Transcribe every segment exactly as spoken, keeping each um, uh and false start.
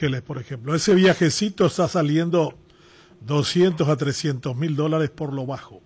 Ángeles, por ejemplo. Ese viajecito está saliendo doscientos a trescientos mil dólares por lo bajo.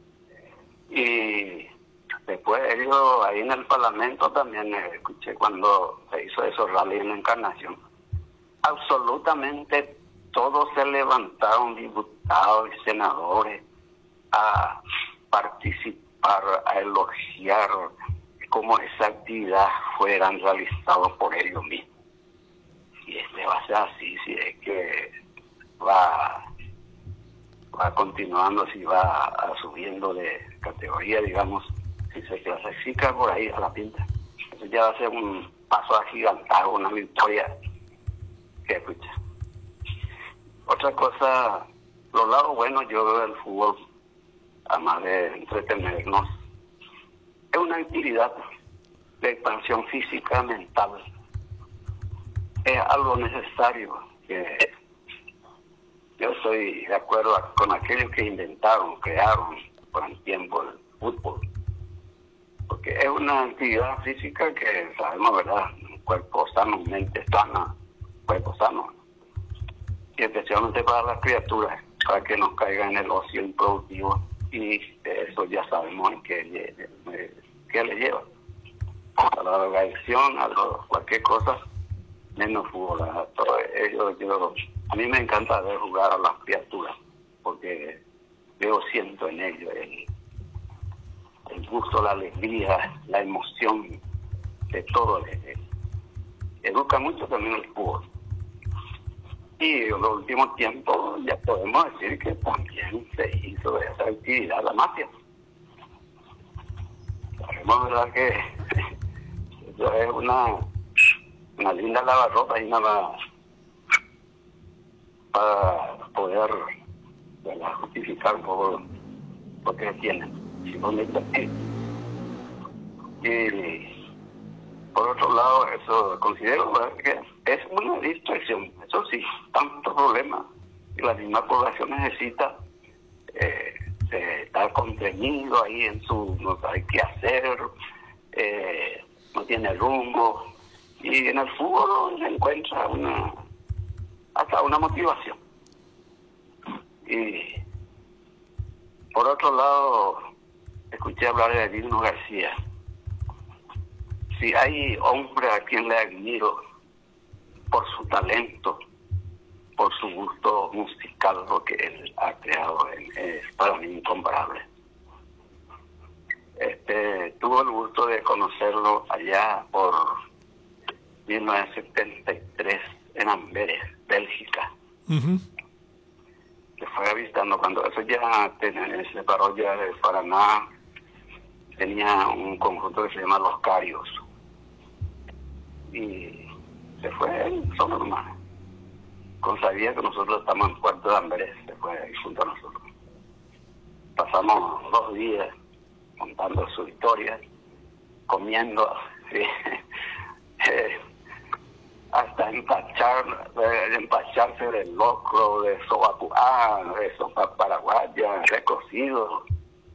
Y después ellos ahí en el Parlamento también eh, escuché cuando se hizo eso, rally en la Encarnación. Absolutamente todos se levantaron, diputados y senadores, a participar, a elogiar cómo esa actividad fueran realizados por ellos mismos. Y este va a ser así, si es que va, va continuando, si va a, subiendo de categoría, digamos, si se clasifica por ahí a la pinta. Eso ya va a ser un paso agigantado, una victoria que escucha. Otra cosa, los lados buenos yo veo del fútbol, además de entretenernos, es una actividad de expansión física, mental. Es algo necesario que yo estoy de acuerdo con aquellos que inventaron, crearon por el tiempo el fútbol. Porque es una actividad física que sabemos, ¿verdad? Cuerpo sano, mente sana, cuerpo sano. Y especialmente para las criaturas, para que no caigan en el ocio improductivo. Y eso ya sabemos en qué, qué le lleva. A la drogadicción, a lo, cualquier cosa, menos fútbol. A, todo ello, yo, a mí me encanta ver jugar a las criaturas, porque yo siento en ellos el, el gusto, la alegría, la emoción de todo. Educa mucho también el fútbol. Y en los últimos tiempos ya podemos decir que también se hizo esa actividad, la mafia. Sabemos, ¿verdad?, que eso es una, una linda lavarropa y nada para poder, ¿verdad?, justificar un poco lo que tienen. Si no me y por otro lado, eso considero, ¿verdad?, que es una distracción. Eso sí, tanto problema. Y la misma población necesita eh, eh, estar contenido ahí en su, no sabe qué hacer, eh, no tiene rumbo. Y en el fútbol se encuentra una, hasta una motivación. Y por otro lado, escuché hablar de Digno García. Si hay hombre a quien le admiro por su talento, por su gusto musical, lo que él ha creado, es para mí incomparable. Este, tuve el gusto de conocerlo allá por mil novecientos setenta y tres en Amberes, Bélgica. Uh-huh. Que fue avistando cuando eso ya tenía, se paró ya de Paraná, tenía un conjunto que se llama Los Carios. Y se fue él solo nomás. Con sabía que nosotros estamos en Puerto de Amberes, se fue ahí junto a nosotros. Pasamos dos días contando su historia, comiendo, ¿sí? eh, hasta empachar, eh, empacharse del locro, de sobacuá, de sopa paraguaya, de cocido.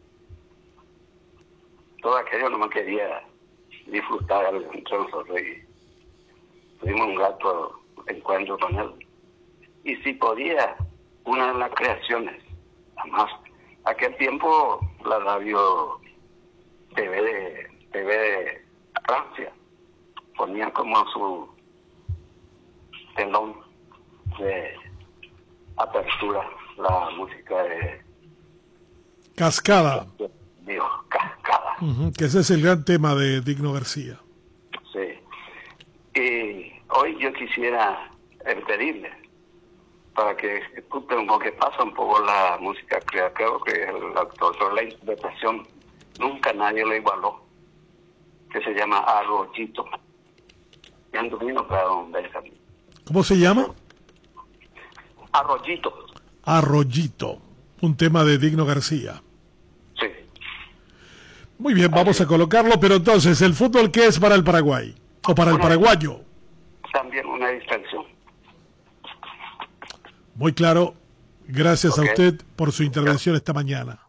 Todo aquello no me quería disfrutar entre nosotros y tuvimos un grato encuentro con él. Y si podía, una de las creaciones, además, aquel tiempo la radio T V de, T V de Francia ponía como su telón de apertura la música de Cascada. Digo, Cascada. Uh-huh, que ese es el gran tema de Digno García. Sí. Y hoy yo quisiera pedirle para que escuchen un poco, que pasa un poco la música, creo, creo que el autor, la interpretación, nunca nadie lo igualó, que se llama Arroyito. Y anduvino para don Benjamín. ¿Cómo se llama? Arroyito. Arroyito, un tema de Digno García. Sí. Muy bien, vamos a colocarlo, pero entonces, ¿el fútbol qué es para el Paraguay? ¿O para el paraguayo? También una distracción. Muy claro. Gracias Okay. a usted por su intervención esta mañana.